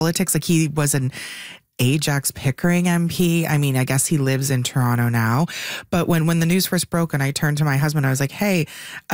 politics. Like, he was an Ajax Pickering MP. I mean, I guess he lives in Toronto now. But when the news first broke and I turned to my husband, I was like, hey,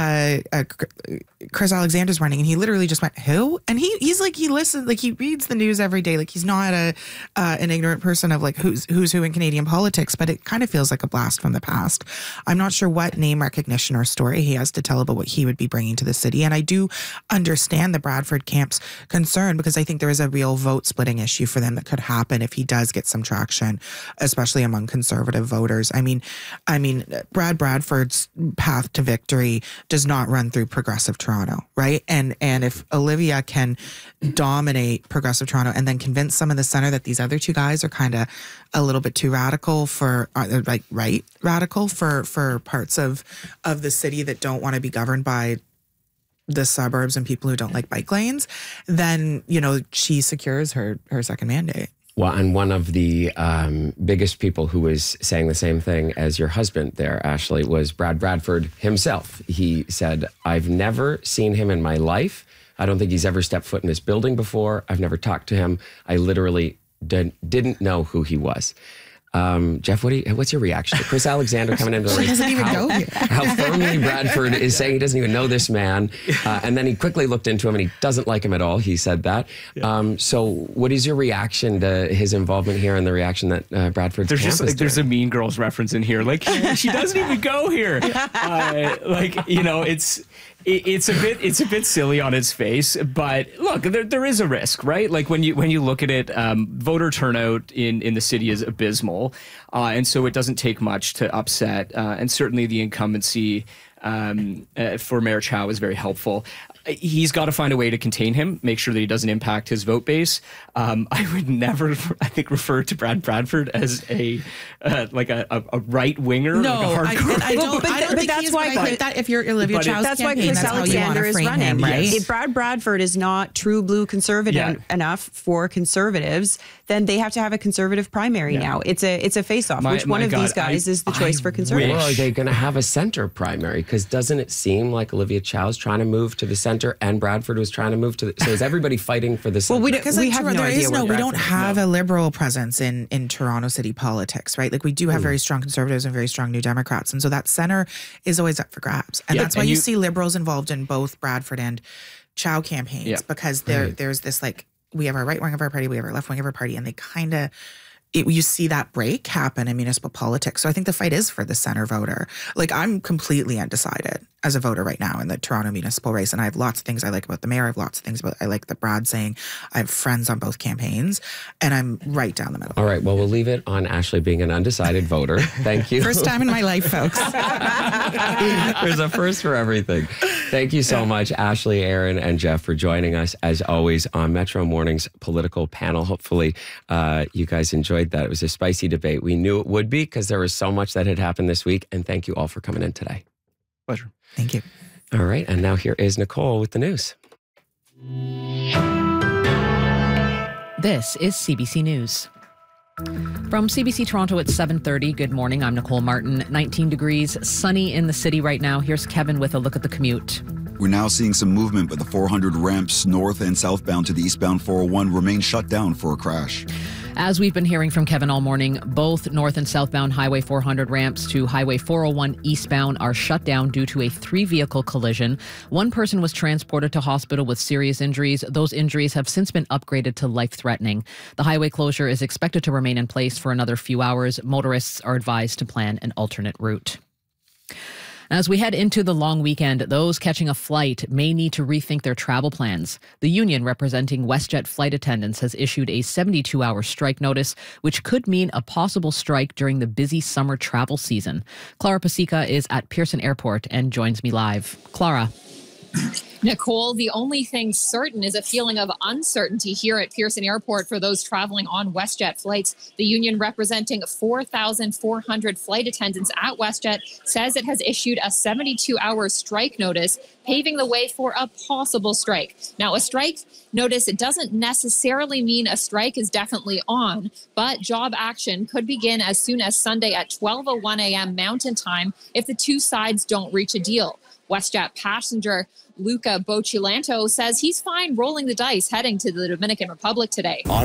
Chris Alexander's running. And he literally just went, who? And he's like, he listens, like, he reads the news every day. Like, he's not an ignorant person of like who's who in Canadian politics, but it kind of feels like a blast from the past. I'm not sure what name recognition or story he has to tell about what he would be bringing to the city. And I do understand the Bradford camp's concern, because I think there is a real vote splitting issue for them that could happen if he does get some traction, especially among conservative voters. I mean, Brad Bradford's path to victory does not run through progressive Toronto, right? And if Olivia can dominate progressive Toronto and then convince some of the center that these other two guys are kind of a little bit too radical for radical for parts of the city that don't want to be governed by the suburbs and people who don't like bike lanes, then, she secures her second mandate. Well, and one of the biggest people who was saying the same thing as your husband there, Ashley, was Brad Bradford himself. He said, I've never seen him in my life. I don't think he's ever stepped foot in this building before. I've never talked to him. I literally didn't know who he was. Jeff, what's your reaction to Chris Alexander coming into the race? He doesn't even go here. How firmly Bradford is saying he doesn't even know this man. And then he quickly looked into him and he doesn't like him at all. He said that. Yeah. So what is your reaction to his involvement here and the reation that Bradford's There's camp just is like, there's a Mean Girls reference in here. Like, she doesn't even go here. It's a bit silly on its face, but look, there is a risk, right? Like when you look at it, voter turnout in the city is abysmal, and so it doesn't take much to upset. And certainly the incumbency for Mayor Chow is very helpful. He's got to find a way to contain him, make sure that he doesn't impact his vote base. I would never, I think, refer to Brad Bradford as a right winger. No, like I don't think that's why. Like that, if you're Olivia Chow's that's campaign, why Chris that's Alexander is running. Him, right? If Brad Bradford is not true blue conservative enough for conservatives, then they have to have a conservative primary now. It's a face-off. Which one of these guys is the choice for conservatives? Or are they going to have a center primary? Because doesn't it seem like Olivia Chow's trying to move to the center and Bradford was trying to move to the... So is everybody fighting for the center? Well, we have no idea where we don't have a liberal presence in Toronto city politics, right? Like, we do have very strong conservatives and very strong New Democrats. And so that center is always up for grabs. And that's why you see liberals involved in both Bradford and Chow campaigns, because there's this, like, we have our right wing of our party, we have our left wing of our party, and they kind of... you see that break happen in municipal politics. So I think the fight is for the center voter. Like, I'm completely undecided as a voter right now in the Toronto municipal race. And I have lots of things I like about the mayor. I have lots of things I like that Brad's saying. I have friends on both campaigns, and I'm right down the middle. All right. Well, we'll leave it on Ashley being an undecided voter. Thank you. First time in my life, folks. There's a first for everything. Thank you so much, Ashley, Aaron, and Jeff, for joining us, as always, on Metro Morning's political panel. Hopefully, you guys enjoyed that. It was a spicy debate. We knew it would be, because there was so much that had happened this week. And thank you all for coming in today. Pleasure. Thank you. All right. And now here is Nicole with the news. This is CBC News. From CBC Toronto at 7:30, good morning. I'm Nicole Martin. 19 degrees, sunny in the city right now. Here's Kevin with a look at the commute. We're now seeing some movement, but the 400 ramps north and southbound to the eastbound 401 remain shut down for a crash. As we've been hearing from Kevin all morning, both north and southbound Highway 400 ramps to Highway 401 eastbound are shut down due to a 3-vehicle collision. One person was transported to hospital with serious injuries. Those injuries have since been upgraded to life-threatening. The highway closure is expected to remain in place for another few hours. Motorists are advised to plan an alternate route. As we head into the long weekend, those catching a flight may need to rethink their travel plans. The union representing WestJet flight attendants has issued a 72-hour strike notice, which could mean a possible strike during the busy summer travel season. Clara Pasica is at Pearson Airport and joins me live. Clara. Nicole, the only thing certain is a feeling of uncertainty here at Pearson Airport for those traveling on WestJet flights. The union representing 4,400 flight attendants at WestJet says it has issued a 72-hour strike notice, paving the way for a possible strike. Now, a strike notice, it doesn't necessarily mean a strike is definitely on, but job action could begin as soon as Sunday at 12:01 a.m. Mountain Time if the two sides don't reach a deal. WestJet passenger Luca Bocilanto says he's fine rolling the dice heading to the Dominican Republic today.